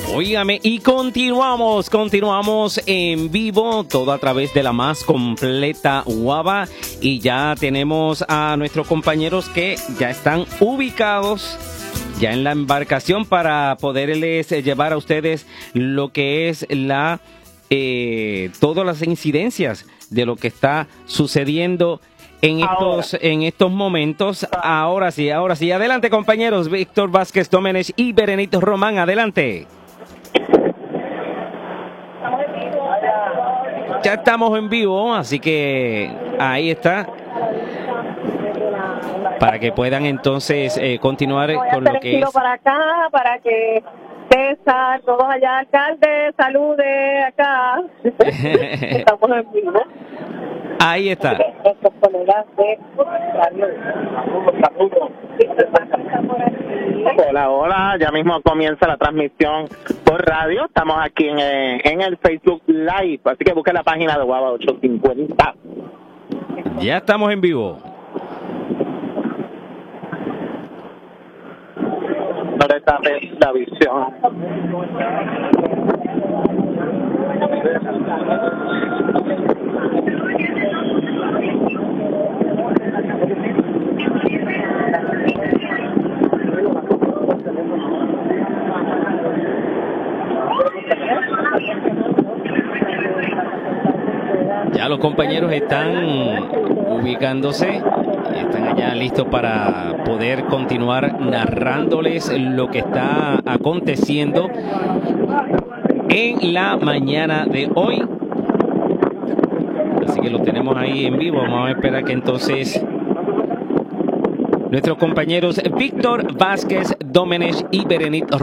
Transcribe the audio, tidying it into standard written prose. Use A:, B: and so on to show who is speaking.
A: Óigame, y continuamos en vivo, todo a través de la más completa Guava, y ya tenemos a nuestros compañeros que ya están ubicados ya en la embarcación para poderles llevar a ustedes lo que es todas las incidencias de lo que está sucediendo en estos momentos. Ahora sí, adelante compañeros, Víctor Vázquez Domenech y Berenito Román, adelante. Ya estamos en vivo, así que ahí está, para que puedan entonces continuar con lo que es.
B: Para acá, para que César, todos allá, alcalde, salude acá. Estamos en vivo.
A: Ahí está.
C: Hola, ya mismo comienza la transmisión por radio. Estamos aquí en el Facebook Live, así que busque la página de Guava 850.
A: Ya estamos en vivo.
C: ¿Dónde está la visión?
A: Ya los compañeros están ubicándose, están allá listos para poder continuar narrándoles lo que está aconteciendo en la mañana de hoy. Así que lo tenemos ahí en vivo. Vamos a esperar que entonces nuestros compañeros Víctor Vázquez Domenech y Berenito